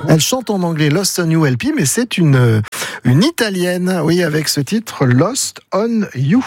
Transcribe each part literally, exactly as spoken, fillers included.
Elle chante en anglais Lost on You L P, mais c'est une, une italienne, oui, avec ce titre Lost on You.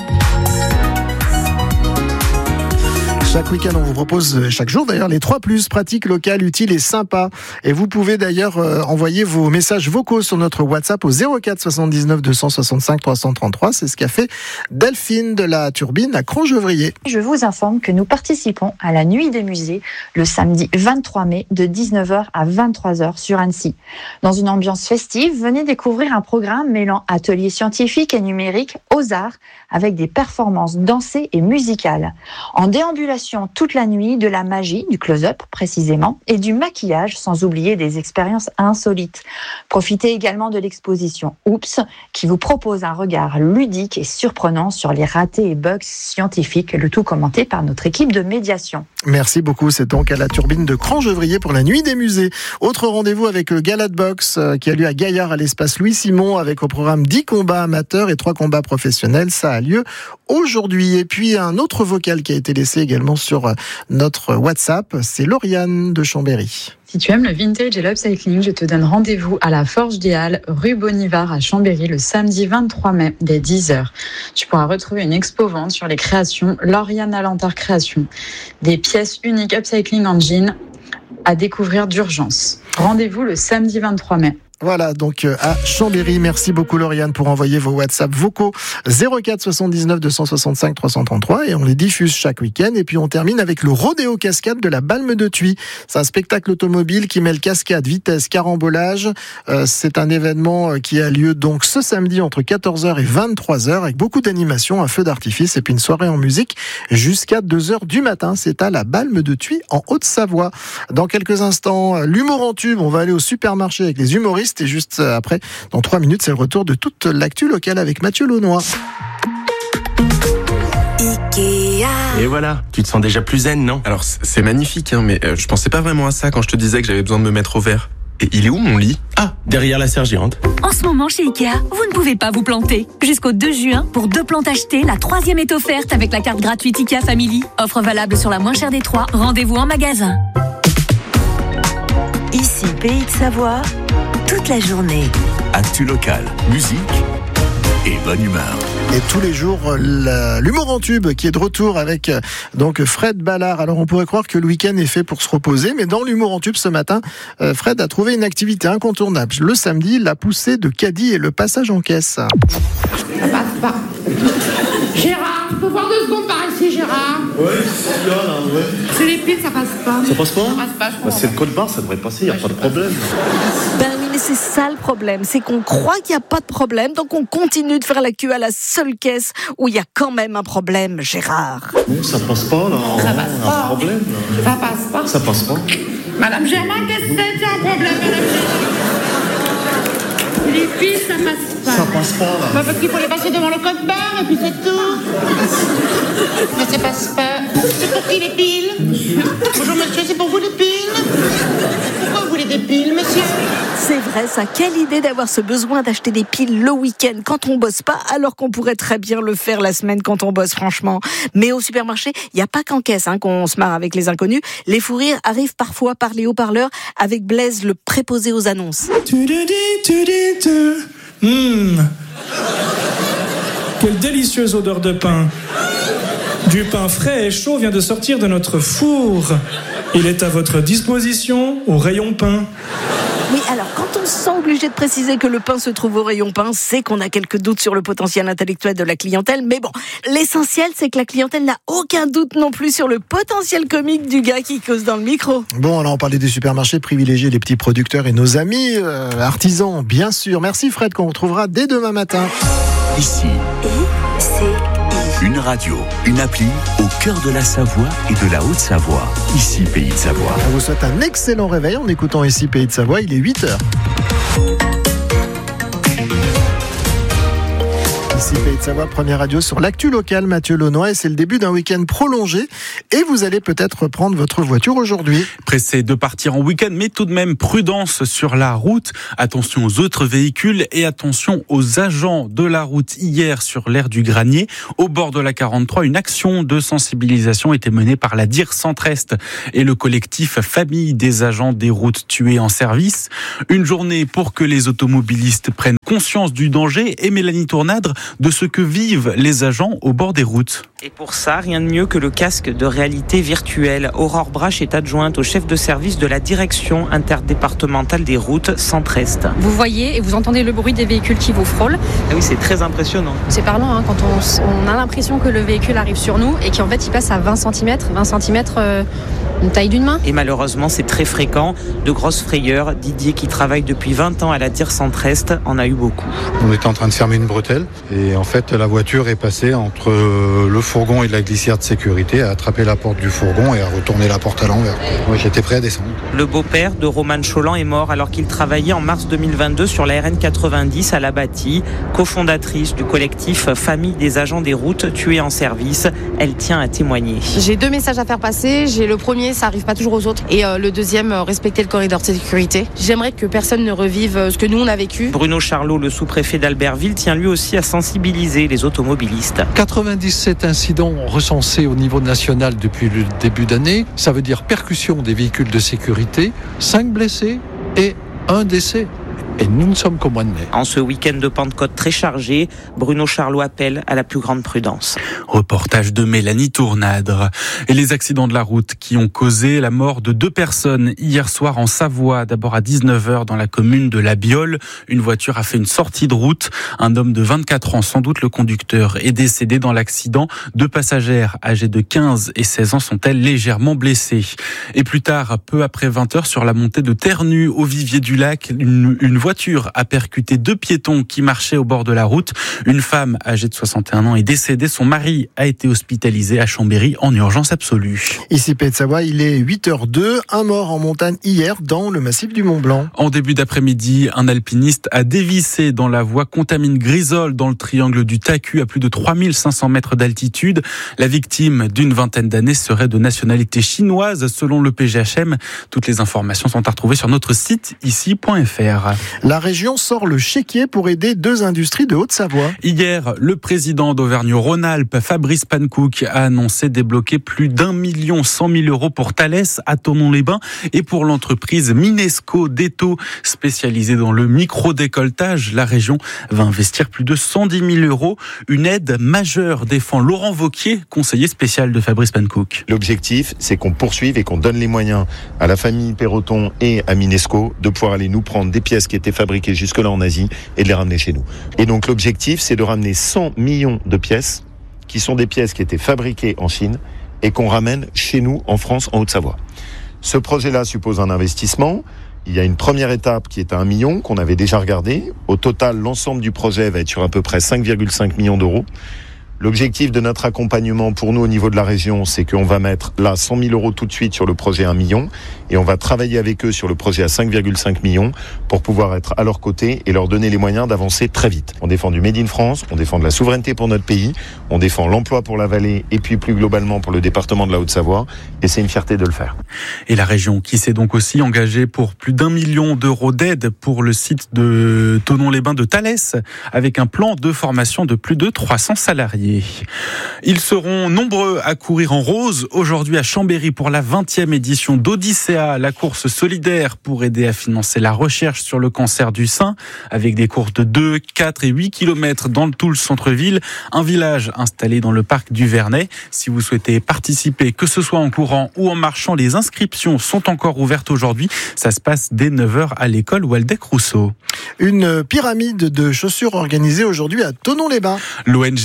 Chaque week-end, on vous propose, chaque jour d'ailleurs, les trois plus pratiques, locales, utiles et sympas. Et vous pouvez d'ailleurs euh, envoyer vos messages vocaux sur notre WhatsApp au zéro quatre soixante-dix-neuf deux cent soixante-cinq trois cent trente-trois. C'est ce qu'a fait Delphine de la Turbine à Crongevrier. Je vous informe que nous participons à la Nuit des musées le samedi vingt-trois mai de dix-neuf heures à vingt-trois heures sur Annecy. Dans une ambiance festive, venez découvrir un programme mêlant ateliers scientifiques et numériques aux arts avec des performances dansées et musicales. En déambulation toute la nuit, de la magie, du close-up précisément, et du maquillage, sans oublier des expériences insolites. Profitez également de l'exposition Oups, qui vous propose un regard ludique et surprenant sur les ratés et bugs scientifiques, le tout commenté par notre équipe de médiation. Merci beaucoup, c'est donc à la Turbine de Crongevrier pour la Nuit des musées. Autre rendez-vous avec le Gala de boxe qui a lieu à Gaillard à l'espace Louis-Simon avec au programme dix combats amateurs et trois combats professionnels. Ça a lieu aujourd'hui. Et puis un autre vocal qui a été laissé également sur notre WhatsApp, c'est Lauriane de Chambéry. Si tu aimes le vintage et l'upcycling, je te donne rendez-vous à la Forge des Halles, rue Bonivard à Chambéry, le samedi vingt-trois mai, dès dix heures. Tu pourras retrouver une expo-vente sur les créations Lauriane Alentar Création. Des pièces uniques upcycling en jean à découvrir d'urgence. Rendez-vous le samedi vingt-trois mai. Voilà, donc à Chambéry. Merci beaucoup Lauriane pour envoyer vos WhatsApp vocaux zéro quatre soixante-dix-neuf deux cent soixante-cinq trois cent trente-trois et on les diffuse chaque week-end. Et puis on termine avec le rodéo cascade de la Balme de Thuit. C'est un spectacle automobile qui mêle cascade, vitesse, carambolage. Euh, c'est un événement qui a lieu donc ce samedi entre quatorze heures et vingt-trois heures avec beaucoup d'animations, un feu d'artifice et puis une soirée en musique jusqu'à deux heures du matin. C'est à la Balme de Thuit en Haute-Savoie. Dans quelques instants, l'humour en tube. On va aller au supermarché avec les humoristes. Et juste après, dans trois minutes, c'est le retour de toute l'actu locale avec Mathieu Launois. Ikea. Et voilà, tu te sens déjà plus zen, non? Alors, c'est magnifique, hein, mais euh, je pensais pas vraiment à ça quand je te disais que j'avais besoin de me mettre au vert. Et il est où mon lit? Ah, derrière la sergente. En ce moment, chez Ikea, vous ne pouvez pas vous planter. Jusqu'au deux juin, pour deux plantes achetées, la troisième est offerte avec la carte gratuite Ikea Family. Offre valable sur la moins chère des trois. Rendez-vous en magasin. Ici, Pays de Savoie, toute la journée. Actu locale, musique et bonne humeur. Et tous les jours, l'humour en tube qui est de retour avec donc Fred Ballard. Alors on pourrait croire que le week-end est fait pour se reposer, mais dans l'humour en tube ce matin, Fred a trouvé une activité incontournable. Le samedi, la poussée de caddie et le passage en caisse. Ça passe pas. Gérard, tu peux voir deux secondes par ici, Gérard? Ouais, c'est là, là, ouais. C'est les piles, ça passe pas. Ça passe pas? Ça passe pas, je bah, c'est le code barre, ça devrait passer, y a ouais, pas de problème. Ben oui, mais c'est ça le problème, c'est qu'on croit qu'il n'y a pas de problème, donc on continue de faire la queue à la seule caisse où il y a quand même un problème, Gérard. Non, ça passe pas, là. Ça passe pas. Un problème, là. Ça passe pas. Ça passe pas. Madame Germain, qu'est-ce que c'est? C'est un problème, Madame Germain. Les piles, ça passe pas. Ça passe pas, là. Bah, parce qu'il faut les passer devant le code barre, et puis c'est tout. Mais ça passe pas. C'est pour qui les piles? Bonjour monsieur, c'est pour vous les piles? Pourquoi vous voulez des piles, monsieur? C'est vrai ça, quelle idée d'avoir ce besoin d'acheter des piles le week-end quand on bosse pas, alors qu'on pourrait très bien le faire la semaine quand on bosse franchement. Mais au supermarché, il n'y a pas qu'en caisse hein, qu'on se marre avec les inconnus. Les fous rires arrivent parfois par les haut-parleurs avec Blaise, le préposé aux annonces. Mmh. Quelle délicieuse odeur de pain. Du pain frais et chaud vient de sortir de notre four. Il est à votre disposition au rayon pain. Oui, alors quand on se sent obligé de préciser que le pain se trouve au rayon pain, c'est qu'on a quelques doutes sur le potentiel intellectuel de la clientèle. Mais bon, l'essentiel, c'est que la clientèle n'a aucun doute non plus sur le potentiel comique du gars qui cause dans le micro. Bon, alors on parlait des supermarchés, privilégier les petits producteurs et nos amis euh, artisans, bien sûr. Merci Fred, qu'on retrouvera dès demain matin. Ici, I C I. Une radio, une appli au cœur de la Savoie et de la Haute-Savoie. Ici, Pays de Savoie. On vous souhaite un excellent réveil en écoutant Ici, Pays de Savoie. Il est huit heures. Ici Pays de Savoie, première radio sur l'actu locale, Mathieu Launois, et c'est le début d'un week-end prolongé et vous allez peut-être prendre votre voiture aujourd'hui. Pressé de partir en week-end, mais tout de même prudence sur la route. Attention aux autres véhicules et attention aux agents de la route. Hier, sur l'aire du Granier, au bord de la quarante-trois, une action de sensibilisation était menée par la D I R Centre-Est et le collectif Famille des agents des routes tués en service. Une journée pour que les automobilistes prennent conscience du danger et Mélanie Tournadre de ce que vivent les agents au bord des routes. Et pour ça, rien de mieux que le casque de réalité virtuelle. Aurore Brache est adjointe au chef de service de la direction interdépartementale des routes Centre-Est. Vous voyez et vous entendez le bruit des véhicules qui vous frôlent. Ah oui, c'est très impressionnant. C'est parlant hein, quand on, on a l'impression que le véhicule arrive sur nous et qu'en fait il passe à vingt centimètres. vingt centimètres, euh, une taille d'une main. Et malheureusement, c'est très fréquent. De grosses frayeurs. Didier, qui travaille depuis vingt ans à la D I R Centre-Est, en a eu beaucoup. On était en train de fermer une bretelle et en fait la voiture est passée entre le fourgon et la glissière de sécurité, à attraper la porte du fourgon et à retourner la porte à l'envers. Moi j'étais prêt à descendre. Le beau-père de Roman Cholan est mort alors qu'il travaillait en mars deux mille vingt-deux sur la R N quatre-vingt-dix à La Bâtie, cofondatrice du collectif Famille des agents des routes tués en service. Elle tient à témoigner. J'ai deux messages à faire passer. J'ai le premier, ça arrive pas toujours aux autres, et euh, le deuxième, euh, respecter le corridor de sécurité. J'aimerais que personne ne revive euh, ce que nous on a vécu. Bruno Charlot, le sous-préfet d'Albertville, tient lui aussi à sensibiliser les automobilistes. quatre-vingt-dix-sept incidents recensés au niveau national depuis le début d'année. Ça veut dire percussion des véhicules de sécurité, cinq blessés et un décès. Et nous ne sommes qu'au mois de mai. En ce week-end de Pentecôte très chargé, Bruno Charlot appelle à la plus grande prudence. Reportage de Mélanie Tournadre. Et les accidents de la route qui ont causé la mort de deux personnes hier soir en Savoie. D'abord à dix-neuf heures dans la commune de La Biole. Une voiture a fait une sortie de route. Un homme de vingt-quatre ans, sans doute le conducteur, est décédé dans l'accident. Deux passagères âgées de quinze et seize ans sont-elles légèrement blessées. Et plus tard, peu après vingt heures, sur la montée de Terre-Nue au Vivier du Lac, une, une voiture a percuté deux piétons qui marchaient au bord de la route. Une femme âgée de soixante et un ans est décédée. Son mari a été hospitalisé à Chambéry en urgence absolue. Ici Pays de Savoie, il est huit heures deux. Un mort en montagne hier dans le massif du Mont-Blanc. En début d'après-midi, un alpiniste a dévissé dans la voie Contamine Grisole dans le triangle du Tacu à plus de trois mille cinq cents mètres d'altitude. La victime d'une vingtaine d'années serait de nationalité chinoise selon le P G H M. Toutes les informations sont à retrouver sur notre site ici point f r. La région sort le chéquier pour aider deux industries de Haute-Savoie. Hier, le président d'Auvergne-Rhône-Alpes, Fabrice Pankouk, a annoncé débloquer plus d'un million cent mille euros pour Thales à Thonon-les-Bains et pour l'entreprise Minesco d'Eto, spécialisée dans le micro-décolletage. La région va investir plus de cent dix mille euros. Une aide majeure, défend Laurent Wauquiez, conseiller spécial de Fabrice Pankouk. L'objectif, c'est qu'on poursuive et qu'on donne les moyens à la famille Perroton et à Minesco de pouvoir aller nous prendre des pièces qui étaient fabriquées jusque-là en Asie et de les ramener chez nous. Et donc l'objectif, c'est de ramener cent millions de pièces qui sont des pièces qui étaient fabriquées en Chine et qu'on ramène chez nous en France, en Haute-Savoie. Ce projet-là suppose un investissement. Il y a une première étape qui est à un million, qu'on avait déjà regardé. Au total, l'ensemble du projet va être sur à peu près cinq virgule cinq millions d'euros. L'objectif de notre accompagnement pour nous au niveau de la région, c'est qu'on va mettre là cent mille euros tout de suite sur le projet un million et on va travailler avec eux sur le projet à cinq virgule cinq millions pour pouvoir être à leur côté et leur donner les moyens d'avancer très vite. On défend du Made in France, on défend de la souveraineté pour notre pays, on défend l'emploi pour la vallée et puis plus globalement pour le département de la Haute-Savoie et c'est une fierté de le faire. Et la région qui s'est donc aussi engagée pour plus d'un million d'euros d'aide pour le site de Thonon-les-Bains de Thales avec un plan de formation de plus de trois cents salariés. Ils seront nombreux à courir en rose aujourd'hui à Chambéry pour la vingtième édition d'Odyssea, la course solidaire pour aider à financer la recherche sur le cancer du sein, avec des courses de deux, quatre et huit kilomètres dans tout le centre-ville, un village installé dans le parc du Vernet. Si vous souhaitez participer, que ce soit en courant ou en marchant, les inscriptions sont encore ouvertes aujourd'hui. Ça se passe dès neuf heures à l'école Waldeck-Rousseau. Une pyramide de chaussures organisée aujourd'hui à Thonon-les-Bains. L'O N G Handicap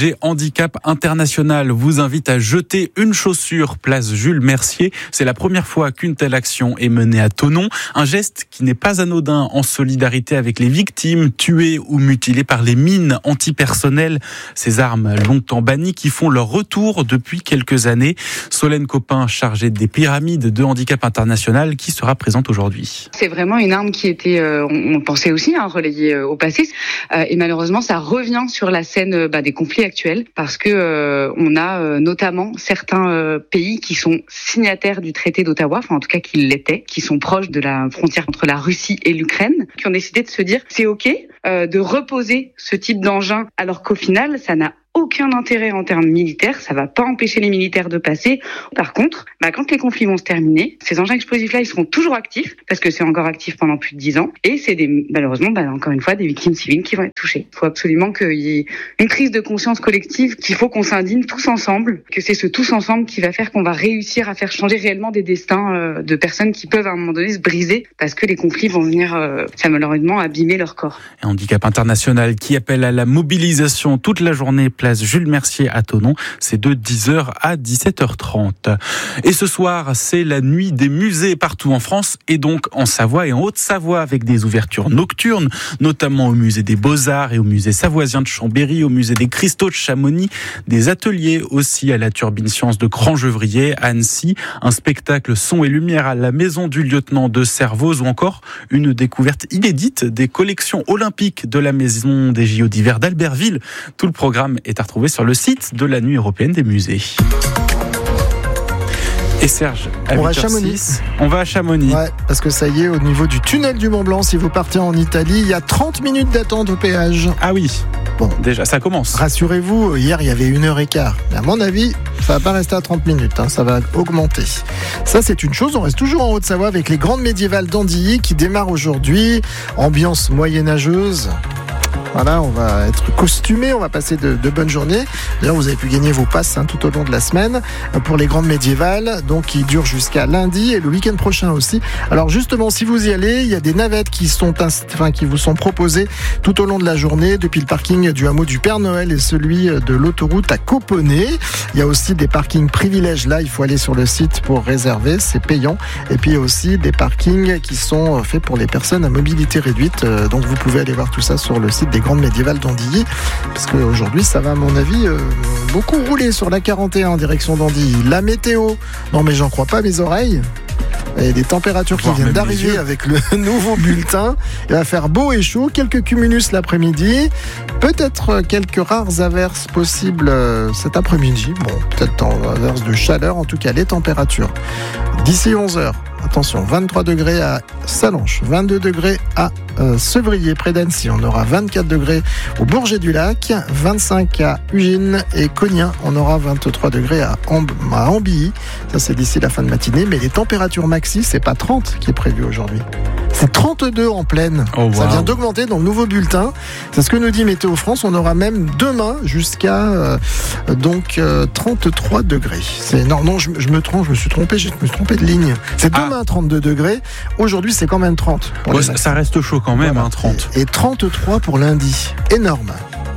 Handicap International vous invite à jeter une chaussure place Jules Mercier. C'est la première fois qu'une telle action est menée à Thonon. Un geste qui n'est pas anodin en solidarité avec les victimes tuées ou mutilées par les mines antipersonnelles. Ces armes longtemps bannies qui font leur retour depuis quelques années. Solène Copin, chargée des pyramides de Handicap International, qui sera présente aujourd'hui. C'est vraiment une arme qui était, euh, on pensait aussi, hein, relayée euh, au passé. Euh, et malheureusement, ça revient sur la scène euh, bah, des conflits actuels parce que euh, on a euh, notamment certains euh, pays qui sont signataires du traité d'Ottawa, enfin en tout cas qui l'étaient, qui sont proches de la frontière entre la Russie et l'Ukraine, qui ont décidé de se dire c'est ok euh, de reposer ce type d'engin alors qu'au final, ça n'a aucun intérêt en termes militaires, ça va pas empêcher les militaires de passer. Par contre, bah, quand les conflits vont se terminer, ces engins explosifs-là, ils seront toujours actifs, parce que c'est encore actif pendant plus de dix ans, et c'est des, malheureusement, bah, encore une fois, des victimes civiles qui vont être touchées. Il faut absolument qu'il y ait une prise de conscience collective, qu'il faut qu'on s'indigne tous ensemble, que c'est ce tous ensemble qui va faire qu'on va réussir à faire changer réellement des destins euh, de personnes qui peuvent à un moment donné se briser, parce que les conflits vont venir, euh, ça malheureusement, abîmer leur corps. Et Handicap International qui appelle à la mobilisation toute la journée, place Jules Mercier à Thonon, c'est de dix heures à dix-sept heures trente. Et ce soir, c'est la nuit des musées partout en France et donc en Savoie et en Haute-Savoie avec des ouvertures nocturnes, notamment au musée des Beaux-Arts et au musée savoisien de Chambéry, au musée des Cristaux de Chamonix, des ateliers aussi à la Turbine Science de Crangevrier, à Annecy, un spectacle son et lumière à la maison du lieutenant de Servoz ou encore une découverte inédite des collections olympiques de la maison des J O d'hiver d'Albertville. Tout le programme est à retrouver sur le site de la Nuit européenne des musées. Et Serge, à on va à Chamonix. On va à Chamonix. Ouais, parce que ça y est, au niveau du tunnel du Mont Blanc, si vous partez en Italie, il y a trente minutes d'attente au péage. Ah oui. Bon, déjà, ça commence. Rassurez-vous, hier, il y avait une heure et quart. Mais à mon avis, ça va pas rester à trente minutes, hein, ça va augmenter. Ça, c'est une chose. On reste toujours en Haute-Savoie avec les grandes médiévales d'Andilly qui démarrent aujourd'hui. Ambiance moyenâgeuse. Voilà, on va être costumés, on va passer de, de bonnes journées. D'ailleurs, vous avez pu gagner vos passes hein, tout au long de la semaine pour les grandes médiévales, donc qui durent jusqu'à lundi et le week-end prochain aussi. Alors justement, si vous y allez, il y a des navettes qui sont, enfin, qui vous sont proposées tout au long de la journée, depuis le parking du hameau du Père Noël et celui de l'autoroute à Coponnet. Il y a aussi des parkings privilèges. Là, il faut aller sur le site pour réserver, c'est payant. Et puis il y a aussi des parkings qui sont faits pour les personnes à mobilité réduite. Donc vous pouvez aller voir tout ça sur le site des grandes médiévales d'Andilly, parce qu'aujourd'hui ça va à mon avis euh, beaucoup rouler sur la quarante et un en direction d'Andilly. La météo, non mais j'en crois pas mes oreilles. Et des températures qui viennent d'arriver avec le nouveau bulletin. Il va faire beau et chaud, quelques cumulus l'après-midi, peut-être quelques rares averses possibles cet après-midi. Bon, peut-être en averses de chaleur, en tout cas les températures. D'ici onze heures, attention, vingt-trois degrés à Sallanches, vingt-deux degrés à euh, Sevrier, près d'Annecy. On aura vingt-quatre degrés au Bourget-du-Lac, vingt-cinq à Ugine et Cognin. On aura vingt-trois degrés à, Amb- à Ambilly. Ça, c'est d'ici la fin de matinée. Mais les températures maxi, c'est pas trente qui est prévu aujourd'hui. C'est trente-deux en pleine. Oh, wow. Ça vient d'augmenter dans le nouveau bulletin. C'est ce que nous dit Météo France. On aura même demain jusqu'à euh, donc euh, trente-trois degrés. C'est, non, non, je, je me trompe, je me suis trompé, je me suis trompé de ligne. C'est demain ah. trente-deux degrés. Aujourd'hui, c'est quand même trente. Ouais, ça, ça reste chaud quand même, voilà. hein, trente. Et, et trente-trois pour lundi. Énorme.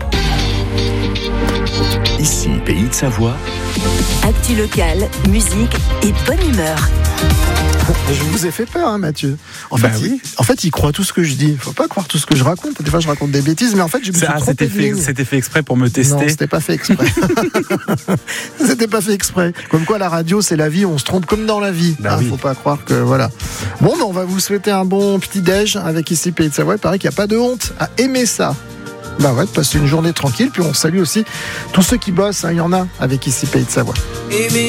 Ici, Pays de Savoie. Actu locale, musique et bonne humeur. Je vous ai fait peur, hein, Mathieu. En fait, bah il, oui. en fait, il croit tout ce que je dis. Faut pas croire tout ce que je raconte. Des fois, je raconte des bêtises, mais en fait, je me suis ah, trompé c'était de fait, ligne. C'était fait exprès pour me tester. Non, c'était pas fait exprès. C'était pas fait exprès. Comme quoi, la radio, c'est la vie. On se trompe comme dans la vie. Bah hein, oui. Faut pas croire que voilà. Bon, ben, on va vous souhaiter un bon petit déj avec ici Pays de Savoie. Il paraît qu'il n'y a pas de honte à aimer ça. Bah ouais, de passer une journée tranquille. Puis on salue aussi tous ceux qui bossent. Hein, il y en a avec ici Pays de Savoie. Aimer